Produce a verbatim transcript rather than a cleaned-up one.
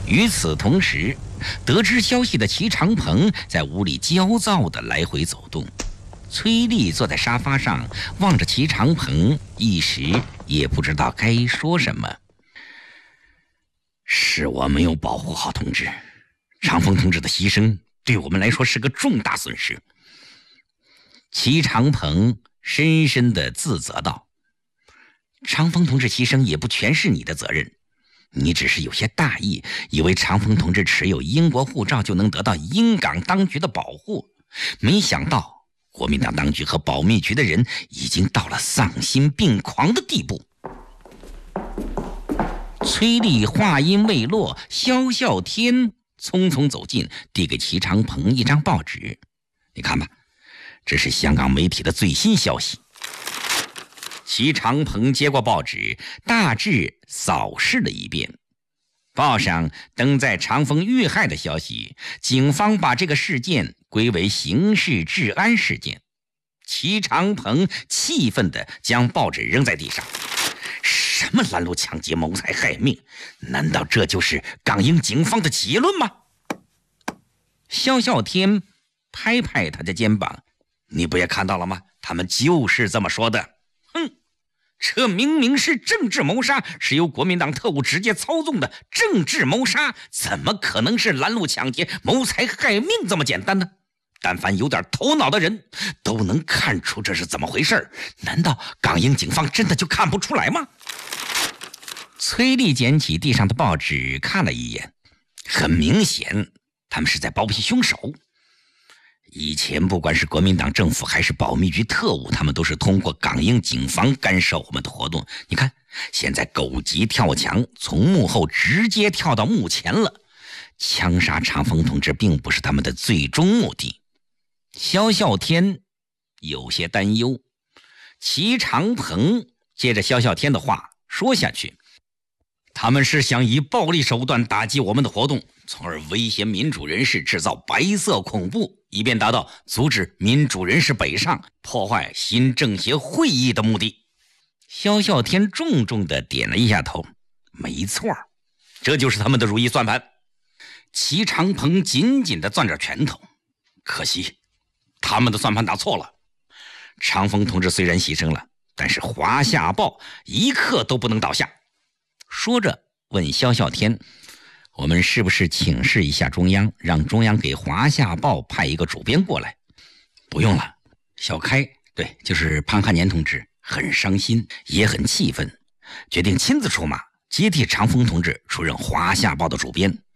与此同时，得知消息的齐长鹏在屋里焦躁地来回走动。崔丽坐在沙发上，望着齐长鹏，一时也不知道该说什么。是我没有保护好同志，长风同志的牺牲对我们来说是个重大损失。齐长鹏深深地自责道：长风同志牺牲也不全是你的责任，你只是有些大意，以为长风同志持有英国护照就能得到英港当局的保护，没想到国民党当局和保密局的人已经到了丧心病狂的地步。崔丽话音未落，萧啸天匆匆走近，递给齐长鹏一张报纸。你看吧，这是香港媒体的最新消息。齐长鹏接过报纸，大致扫视了一遍。报上登载长风遇害的消息，警方把这个事件归为刑事治安事件。齐长鹏气愤地将报纸扔在地上。什么拦路抢劫、谋财害命？难道这就是港英警方的结论吗？萧啸天拍拍他的肩膀：你不也看到了吗？他们就是这么说的。哼，这明明是政治谋杀，是由国民党特务直接操纵的政治谋杀，怎么可能是拦路抢劫、谋财害命这么简单呢？但凡有点头脑的人都能看出这是怎么回事，难道港英警方真的就看不出来吗？崔丽捡起地上的报纸看了一眼，很明显他们是在包庇凶手。以前不管是国民党政府还是保密局特务，他们都是通过港英警方干涉我们的活动。你看，现在狗急跳墙，从幕后直接跳到幕前了。枪杀长风同志并不是他们的最终目的。萧啸天有些担忧。齐长鹏接着萧啸天的话说下去：他们是想以暴力手段打击我们的活动，从而威胁民主人士，制造白色恐怖，以便达到阻止民主人士北上，破坏新政协会议的目的。萧啸天重重地点了一下头：没错，这就是他们的如意算盘。齐长鹏紧紧地攥着拳头，可惜他们的算盘打错了。长风同志虽然牺牲了，但是华夏报一刻都不能倒下。说着问萧啸天：我们是不是请示一下中央，让中央给华夏报派一个主编过来？不用了，小开，对，就是潘汉年同志，很伤心也很气愤，决定亲自出马接替长风同志出任华夏报的主编。